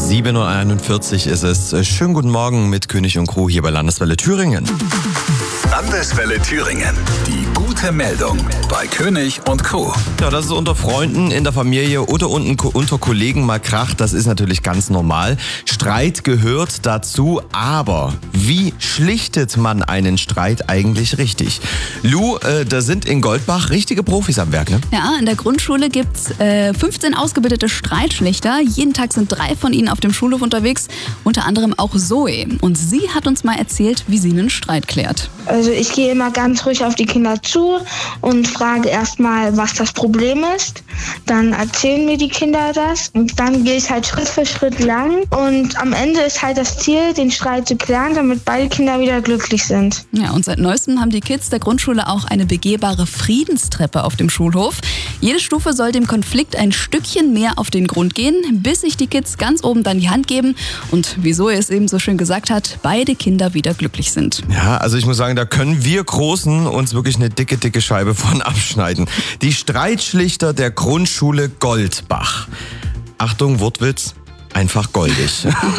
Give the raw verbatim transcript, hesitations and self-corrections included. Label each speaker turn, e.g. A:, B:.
A: sieben Uhr einundvierzig ist es. Schönen guten Morgen mit König und Crew hier bei Landeswelle Thüringen.
B: Landeswelle Thüringen. Die gute Meldung bei König und Crew.
A: Ja, dass es unter Freunden, in der Familie oder unten, unter Kollegen mal kracht, das ist natürlich ganz normal. Streit gehört dazu, aber wie schlichtet man einen Streit eigentlich richtig? Lou, äh, da sind in Goldbach richtige Profis am Werk, ne?
C: Ja, in der Grundschule gibt's äh, fünfzehn ausgebildete Streitschlichter. Jeden Tag sind drei von ihnen auf dem Schulhof unterwegs, unter anderem auch Zoe. Und sie hat uns mal erzählt, wie sie einen Streit klärt.
D: Also ich gehe immer ganz ruhig auf die Kinder zu und frage erstmal, was das Problem ist. Dann erzählen mir die Kinder das und dann gehe ich halt Schritt für Schritt lang. Und am Ende ist halt das Ziel, den Streit zu klären, damit beide Kinder wieder glücklich sind.
C: Ja, und seit neuestem haben die Kids der Grundschule auch eine begehbare Friedenstreppe auf dem Schulhof. Jede Stufe soll dem Konflikt ein Stückchen mehr auf den Grund gehen, bis sich die Kids ganz oben dann die Hand geben und, wie Zoe es eben so schön gesagt hat, beide Kinder wieder glücklich sind.
A: Ja, also ich muss sagen, da können wir Großen uns wirklich eine dicke, dicke Scheibe von abschneiden. Die Streitschlichter der Grundschule Goldbach. Achtung, Wortwitz, einfach goldig.